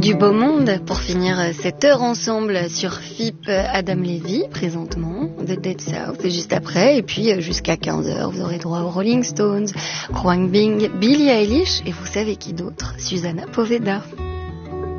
du beau monde pour finir cette heure ensemble sur FIP. Adam Levy présentement, The Dead South, et juste après, et puis jusqu'à 15h vous aurez droit aux Rolling Stones, Khruangbin, Billie Eilish et vous savez qui d'autre, Susana Poveda.